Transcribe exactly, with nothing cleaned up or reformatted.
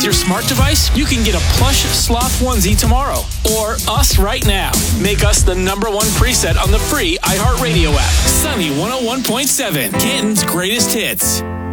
your smart device, you can get a plush sloth onesie tomorrow. Or us right now. Make us the number one preset on the free iHeartRadio app. Sunny one oh one point seven, Canton's greatest hits.